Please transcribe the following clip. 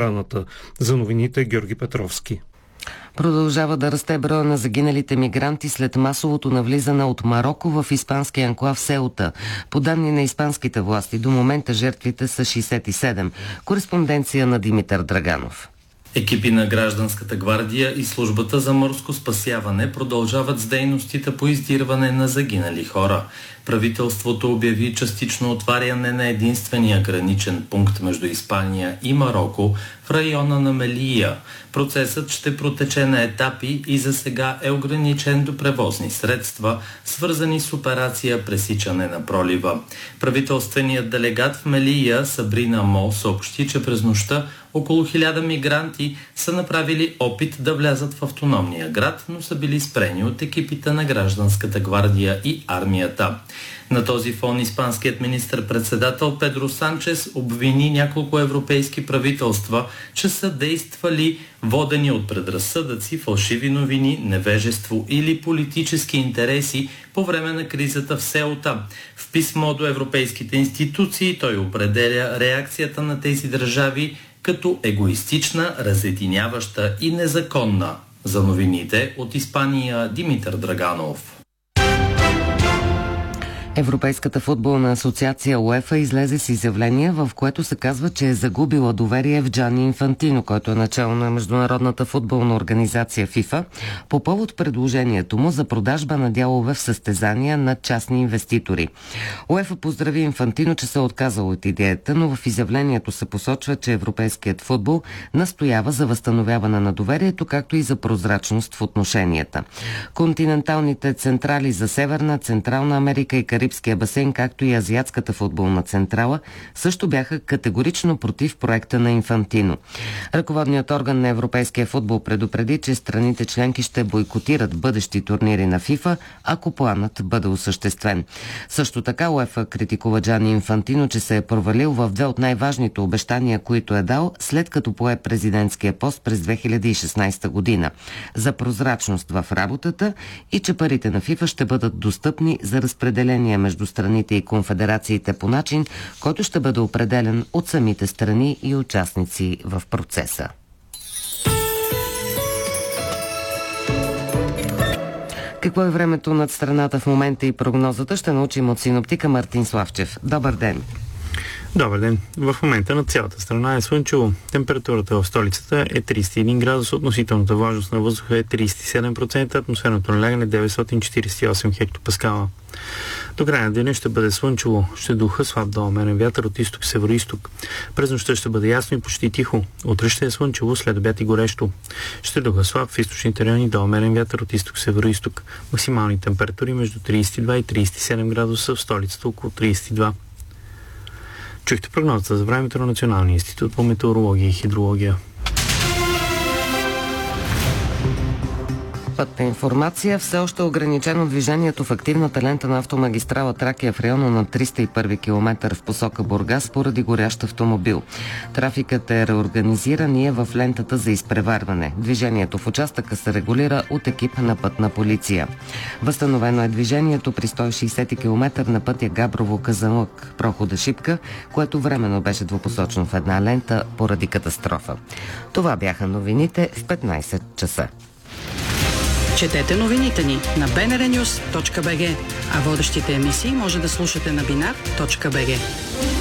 раната. За новините Георги Петровски. Продължава да расте броя на загиналите мигранти след масовото навлизане от Мароко в испанския анклав Сеута. По данни на испанските власти, до момента жертвите са 67. Кореспонденция на Димитър Драганов. Екипи на Гражданската гвардия и Службата за морско спасяване продължават с дейностите по издирване на загинали хора. Правителството обяви частично отваряне на единствения граничен пункт между Испания и Мароко в района на Мелия. Процесът ще протече на етапи и за сега е ограничен до превозни средства, свързани с операция пресичане на пролива. Правителственият делегат в Мелия Сабрина Мо съобщи, че през нощта около 1000 мигранти са направили опит да влязат в автономния град, но са били спрени от екипите на Гражданската гвардия и армията. На този фон испанският министър-председател Педро Санчес обвини няколко европейски правителства, че са действали водени от предразсъдъци, фалшиви новини, невежество или политически интереси по време на кризата в Сеута. В писмо до европейските институции той определя реакцията на тези държави като егоистична, разединяваща и незаконна. За новините от Испания Димитър Драганов. Европейската футболна асоциация УЕФА излезе с изявление, в което се казва, че е загубила доверие в Джани Инфантино, който е начало на Международната футболна организация ФИФА, по повод предложението му за продажба на дялове в състезания на частни инвеститори. УЕФА поздрави Инфантино, че се е отказал от идеята, но в изявлението се посочва, че европейският футбол настоява за възстановяване на доверието, както и за прозрачност в отношенията. Континенталните централи за Северна, Централна Америка и Карибския басейн, както и Азиатската футболна централа, също бяха категорично против проекта на Инфантино. Ръководният орган на европейския футбол предупреди, че страните членки ще бойкотират бъдещи турнири на ФИФА, ако планът бъде осъществен. Също така УЕФА критикува Джани Инфантино, че се е провалил в две от най-важните обещания, които е дал, след като пое президентския пост през 2016 година. За прозрачност в работата и че парите на ФИФА ще бъдат достъпни за разпределение между страните и конфедерациите по начин, който ще бъде определен от самите страни и участници в процеса. Какво е времето над страната в момента и прогнозата, ще научим от синоптика Мартин Славчев. Добър ден! Добър ден! В момента на цялата страна е слънчево. Температурата в столицата е 31 градуса, относителната влажност на въздуха е 37%, атмосферното налягане 948 хектопаскала. До края на деня ще бъде слънчево, ще духа слаб до умерен вятър от изток-североизток. През нощта ще бъде ясно и почти тихо. Утре ще е слънчево, след обяд и горещо. Ще духа слаб в източните райони до умерен вятър от изток-североизток. Максимални температури между 32 и 37 градуса, в столицата около 32. Чухте прогнозата за времето на Националния институт по метеорология и хидрология. Пътна информация. Все още ограничено движението в активната лента на автомагистрала Тракия в района на 301 км в посока Бургас поради горящ автомобил. Трафикът е реорганизиран и е в лентата за изпреварване. Движението в участъка се регулира от екип на пътна полиция. Възстановено е движението при 160 км на пътя Габрово-Казанлък, прохода Шипка, което временно беше двупосочно в една лента поради катастрофа. Това бяха новините в 15 часа. Четете новините ни на bnrnews.bg, а водещите емисии може да слушате на binar.bg.